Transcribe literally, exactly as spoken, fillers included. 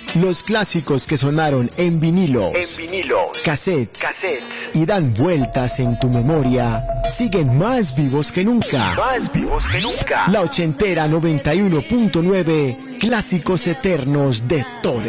Los clásicos que sonaron en vinilos, En vinilos, cassettes, cassettes, y dan vueltas en tu memoria, siguen más vivos que nunca. más vivos que nunca. La ochentera noventa y uno punto nueve, clásicos eternos de todo